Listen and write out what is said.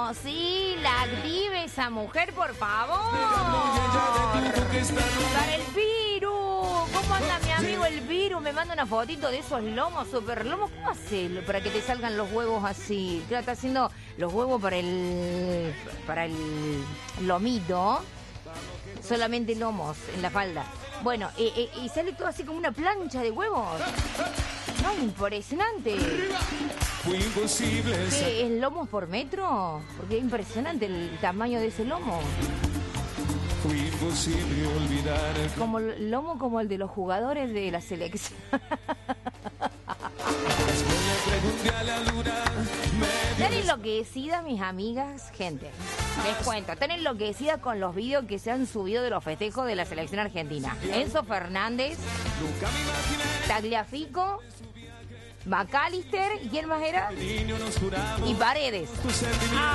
No, sí, la active esa mujer, por favor. Para el Piru. ¿Cómo anda mi amigo el Piru? Me manda una fotito de esos lomos, super lomos. ¿Cómo hace para que te salgan los huevos así? Claro, está haciendo los huevos para el lomito. Solamente lomos en la falda. Bueno, y sale todo así como una plancha de huevos. No, impresionante. Fue imposible. ¿Qué es lomos por metro? Porque es impresionante el tamaño de ese lomo. Fue imposible olvidar. Como el lomo como el de los jugadores de la selección. Están enloquecidas mis amigas, gente. Les cuento, están enloquecidas con los vídeos que se han subido de los festejos de la selección argentina. Enzo Fernández, Tagliafico, McAllister, ¿y quién más era? Y Paredes.